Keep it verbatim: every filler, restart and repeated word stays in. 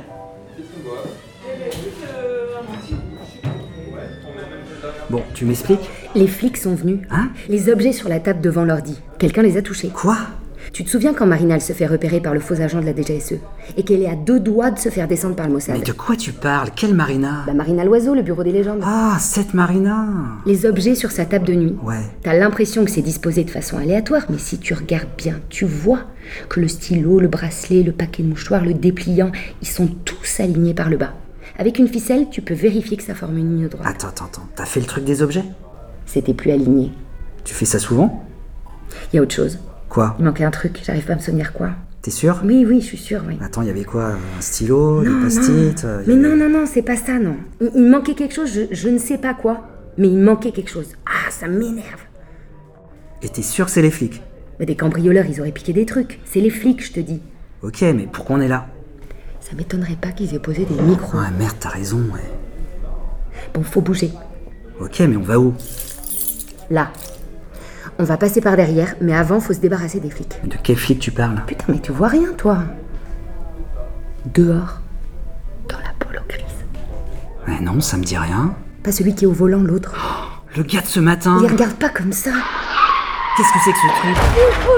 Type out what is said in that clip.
Bon, tu m'expliques? Les flics sont venus. Hein? Les objets sur la table devant l'ordi. Quelqu'un les a touchés. Quoi? Tu te souviens quand Marina elle se fait repérer par le faux agent de la D G S E et qu'elle est à deux doigts de se faire descendre par le Mossad? Mais de quoi tu parles? Quelle Marina? Bah Marina Loiseau, le bureau des légendes. Ah, cette Marina! Les objets sur sa table de nuit. Ouais. T'as l'impression que c'est disposé de façon aléatoire, mais si tu regardes bien, tu vois que le stylo, le bracelet, le paquet de mouchoirs, le dépliant, ils sont tous alignés par le bas. Avec une ficelle, tu peux vérifier que ça forme une ligne droite. Attends, attends, attends. T'as fait le truc des objets? C'était plus aligné. Tu fais ça souvent? Il y a autre chose. Quoi? Il manquait un truc, j'arrive pas à me souvenir quoi. T'es sûr? Oui, oui, je suis sûre, oui. Attends, il y avait quoi? Un stylo? Non, Des post-it? non. euh, y Mais avait- non, non, non, c'est pas ça, non. Il, il manquait quelque chose, je, je ne sais pas quoi. Mais il manquait quelque chose. Ah, ça m'énerve. Et t'es sûr que c'est les flics? Mais des cambrioleurs, ils auraient piqué des trucs. C'est les flics, je te dis. Ok, mais pourquoi on est là? Ça m'étonnerait pas qu'ils aient posé des micros. Ouais, merde, t'as raison, ouais. Bon, faut bouger. Ok, mais on va où? Là. On va passer par derrière, mais avant, faut se débarrasser des flics. De quel flic tu parles? Putain, mais tu vois rien, toi. Dehors. Dans la polo grise. Ouais, non, ça me dit rien. Pas celui qui est au volant, l'autre. Le gars de ce matin! Il regarde pas comme ça. Qu'est-ce que c'est que ce truc?